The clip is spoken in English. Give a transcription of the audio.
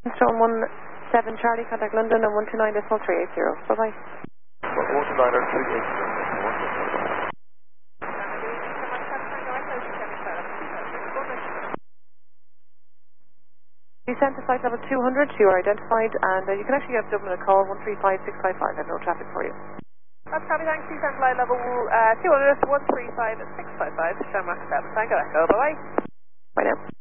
Stone 17 Charlie, contact London on 129.380. Bye-bye. 129.380. Descent to flight level 200, you are identified, and you can actually give Dublin a call, 135655. I have no traffic for you. That's copy, thanks. Descent flight level 200, 135655. Shamrock 7, Tango Echo. Bye-bye. Bye now.